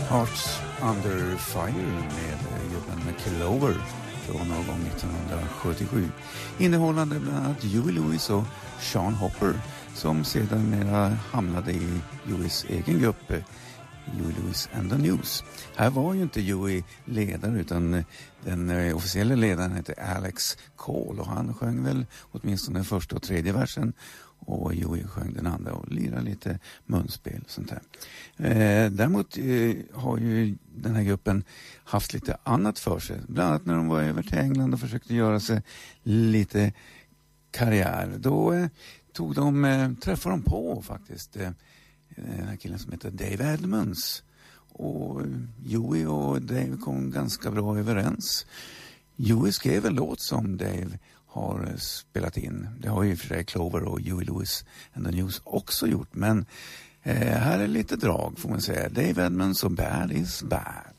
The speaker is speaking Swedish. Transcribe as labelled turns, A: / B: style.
A: Hearts Under Fire med gruppen Clover från någon gång 1977. Innehållande bland annat Huey Lewis och Sean Hopper som sedan hamnade i Hueys egen grupp Huey Lewis and the News. Här var ju inte Huey ledare utan den officiella ledaren hette Alex Cole och han sjöng väl åtminstone den första och tredje versen och Huey sjöng den andra och lirade lite munspel och sånt där. Däremot har ju den här gruppen haft lite annat för sig. Bland annat när de var över till England och försökte göra sig lite karriär. Då träffade de på faktiskt den här killen som heter Dave Edmunds. Och Huey och Dave kom ganska bra överens. Huey skrev en låt som Dave har spelat in. Det har ju för sig Clover och Huey Lewis and the News också gjort. Men här är lite drag får man säga. Dave Edmunds och Bad is Bad.